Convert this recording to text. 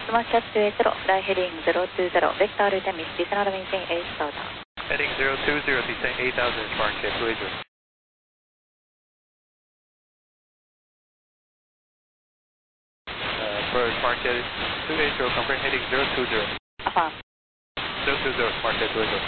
Smart Cat 280, fly heading 020, vector return is descend maintain 8000. Heading 020, descend 8000, Smart Cat 280. For Smart Cat 280, confirm heading 020. Affirm. 020, Smart Cat 280.